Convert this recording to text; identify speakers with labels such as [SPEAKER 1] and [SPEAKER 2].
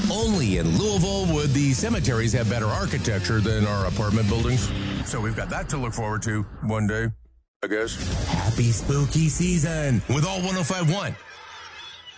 [SPEAKER 1] Only in Louisville would the cemeteries have better architecture than our apartment buildings. So we've got that to look forward to one day, I guess. Happy spooky season with all 105.1.